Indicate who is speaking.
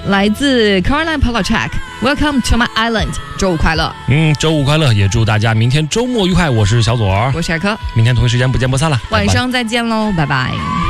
Speaker 1: 来自 Caroline Polachek。Welcome to my island， 周五快乐。
Speaker 2: 周五快乐，也祝大家明天周末愉快。我是小左，
Speaker 1: 我是艾科，
Speaker 2: 明天同一时间不见不散了，
Speaker 1: 晚上再见喽，拜拜。